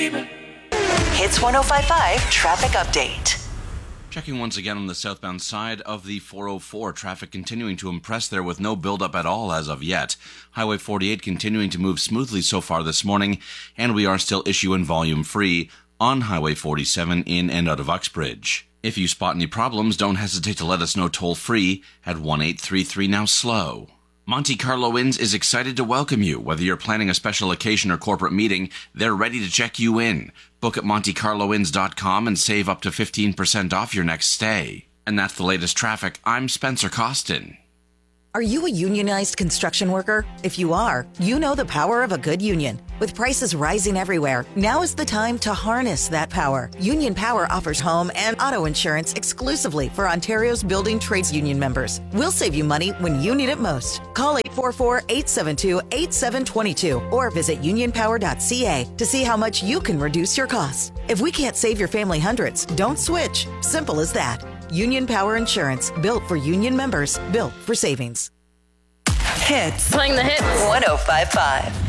baby. Hits 105.5 traffic update. Checking once again on the southbound side of the 404. Traffic continuing to impress there with no buildup at all as of yet. Highway 48 continuing to move smoothly so far this morning, and we are still issue and volume free on Highway 47 in and out of Uxbridge. If you spot any problems, don't hesitate to let us know toll free at 1-833 now slow. Monte Carlo Inns is excited to welcome you. Whether you're planning a special occasion or corporate meeting, they're ready to check you in. Book at montecarloinns.com and save up to 15% off your next stay. And that's the latest traffic. I'm Spencer Costin. Are you a unionized construction worker? If you are, you know the power of a good union. With prices rising everywhere, now is the time to harness that power. Union Power offers home and auto insurance exclusively for Ontario's building trades union members. We'll save you money when you need it most. Call 844-872-8722 or visit unionpower.ca to see how much you can reduce your costs. If we can't save your family hundreds, don't switch. Simple as that. Union Power Insurance, built for union members, built for savings. Hits Playing the hits. 105.5.